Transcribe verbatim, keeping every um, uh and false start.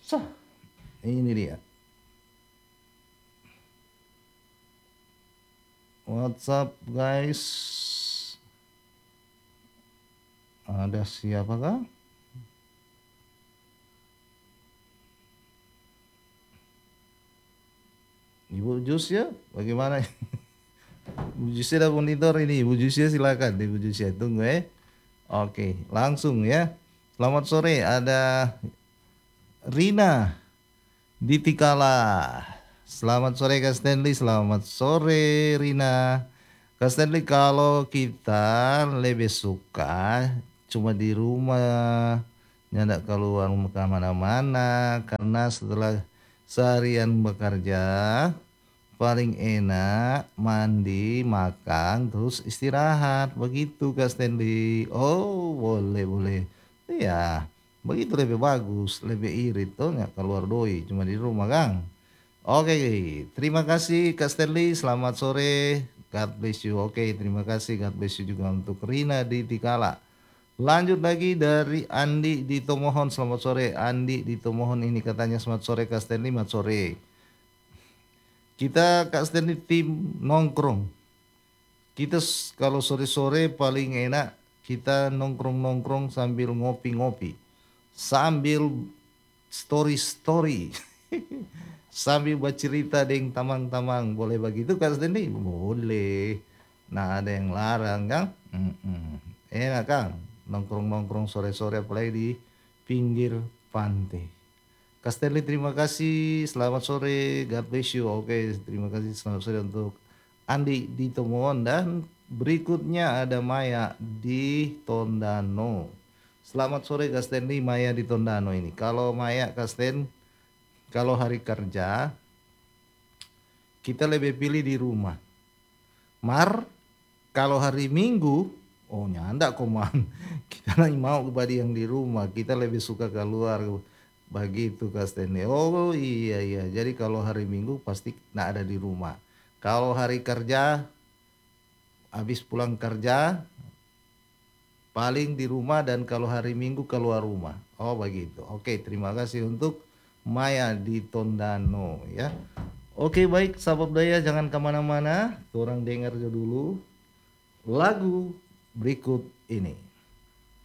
Sah, ini dia. What's up guys? Ada siapakah? Ibu Jus ya? Bagaimana? Ibu Jusnya ada monitor ini. Ibu Jusnya silakan. Ibu Jusnya tunggu ya. Oke, langsung ya. Selamat sore. Ada Rina di Tikala. Selamat sore Kak Stanley. Selamat sore Rina. Kak Stanley, kalau kita lebih suka cuma di rumah, nggak keluar ke mana-mana, karena setelah seharian bekerja paling enak mandi, makan, terus istirahat. Begitu Kak Stanley. Oh, boleh, boleh. Iya, begitu lebih bagus, lebih irit tuh nggak keluar doi, cuma di rumah Kang. Oke, terima kasih Kak Stanley. Selamat sore. God bless you. Oke, terima kasih. God bless you juga untuk Rina di Tikala. Lanjut lagi dari Andi di Tomohon. Selamat sore Andi di Tomohon, ini katanya selamat sore Kak Stanley. Selamat sore. Kita Kak Stanley tim nongkrong. Kita s- kalau sore-sore paling enak kita nongkrong-nongkrong sambil ngopi-ngopi. Sambil story-story. Sambil bercerita dengan tamang-tamang. Boleh begitu Kak Stanley? Boleh. Nah, ada yang larang kan? Mm-mm. Enak kan? Nongkrong-nongkrong sore-sore apalagi di pinggir pantai. Kak Stanley, terima kasih. Selamat sore. God bless you. Oke, terima kasih. Selamat sore untuk Andi di Tomohon. Dan berikutnya ada Maya di Tondano. Selamat sore Kak Stanley, Maya di Tondano ini. Kalau Maya, Kak Stan, kalau hari kerja, kita lebih pilih di rumah. Mar, kalau hari Minggu, oh nyanda koman. Kita lagi mau kepada yang di rumah. Kita lebih suka keluar. Begitu Kak Stanley. Oh iya iya. Jadi kalau hari Minggu pasti nggak ada di rumah. Kalau hari kerja, habis pulang kerja, paling di rumah, dan kalau hari Minggu keluar rumah. Oh begitu. Oke, terima kasih untuk Maya di Tondano ya. Oke baik sahabat budaya, jangan kemana-mana. Orang dengar dulu lagu berikut ini.